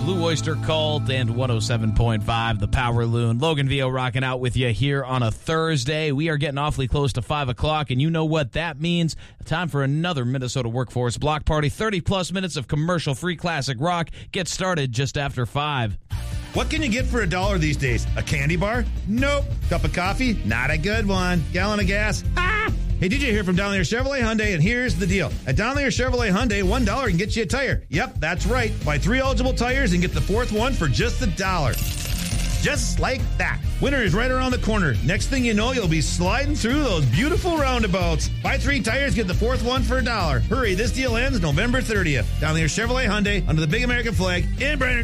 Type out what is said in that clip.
Blue Oyster Cult and 107.5 The Power Loon. Logan Vio rocking out with you here on a Thursday. We are getting awfully close to 5 o'clock, and you know what that means. Time for another Minnesota Workforce Block Party. 30-plus minutes of commercial-free classic rock. Get started just after 5. What can you get for $1 these days? A candy bar? Nope. Cup of coffee? Not a good one. Gallon of gas? Ah! Hey, DJ here from Don Lear Chevrolet Hyundai, and here's the deal. At Don Lear Chevrolet Hyundai, $1 can get you a tire. Yep, that's right. Buy 3 eligible tires and get the 4th one for just $1. Just like that. Winter is right around the corner. Next thing you know, you'll be sliding through those beautiful roundabouts. Buy 3 tires, get the 4th one for $1. Hurry, this deal ends November 30th. Don Lear Chevrolet Hyundai, under the big American flag in Brainerd.